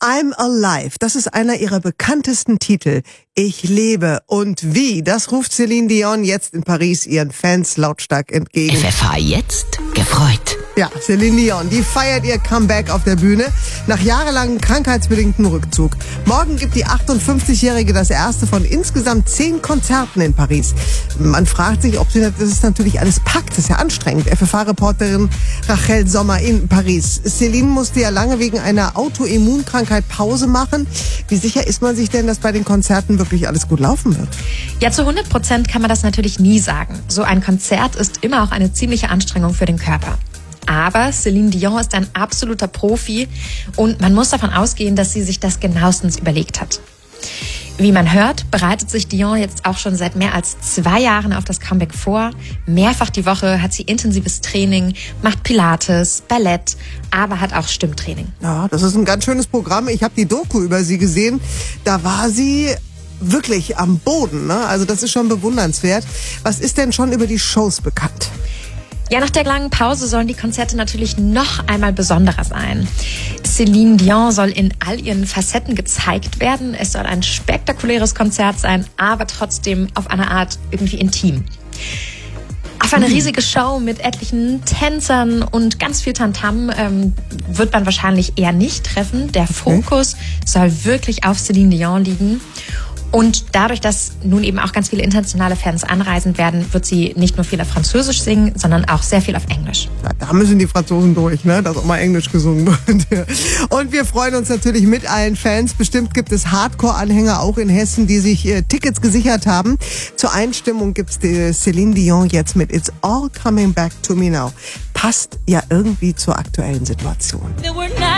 I'm Alive, das ist einer ihrer bekanntesten Titel. Ich lebe und wie, das ruft Céline Dion jetzt in Paris ihren Fans lautstark entgegen. FFH jetzt gefreut. Ja, Céline Dion, die feiert ihr Comeback auf der Bühne nach jahrelangem krankheitsbedingtem Rückzug. Morgen gibt die 58-Jährige das erste von insgesamt 10 Konzerten in Paris. Man fragt sich, ob sie das natürlich alles packt. Das ist ja anstrengend. FFH-Reporterin Rachel Sommer in Paris. Céline musste ja lange wegen einer Autoimmunkrankheit Pause machen. Wie sicher ist man sich denn, dass bei den Konzerten wirklich alles gut laufen wird? Ja, zu 100% kann man das natürlich nie sagen. So ein Konzert ist immer auch eine ziemliche Anstrengung für den Körper. Aber Céline Dion ist ein absoluter Profi und man muss davon ausgehen, dass sie sich das genauestens überlegt hat. Wie man hört, bereitet sich Dion jetzt auch schon seit mehr als 2 Jahren auf das Comeback vor. Mehrfach die Woche hat sie intensives Training, macht Pilates, Ballett, aber hat auch Stimmtraining. Ja, das ist ein ganz schönes Programm. Ich habe die Doku über sie gesehen. Da war sie wirklich am Boden, ne? Also das ist schon bewundernswert. Was ist denn schon über die Shows bekannt? Ja, nach der langen Pause sollen die Konzerte natürlich noch einmal besonderer sein. Céline Dion soll in all ihren Facetten gezeigt werden. Es soll ein spektakuläres Konzert sein, aber trotzdem auf eine Art irgendwie intim. Auf eine riesige Show mit etlichen Tänzern und ganz viel Tamtam wird man wahrscheinlich eher nicht treffen. Der Fokus soll wirklich auf Céline Dion liegen. Und dadurch, dass nun eben auch ganz viele internationale Fans anreisen werden, wird sie nicht nur viel auf Französisch singen, sondern auch sehr viel auf Englisch. Ja, da müssen die Franzosen durch, ne? Dass auch mal Englisch gesungen wird. Und wir freuen uns natürlich mit allen Fans. Bestimmt gibt es Hardcore-Anhänger auch in Hessen, die sich Tickets gesichert haben. Zur Einstimmung gibt's Céline Dion jetzt mit It's All Coming Back to Me Now. Passt ja irgendwie zur aktuellen Situation.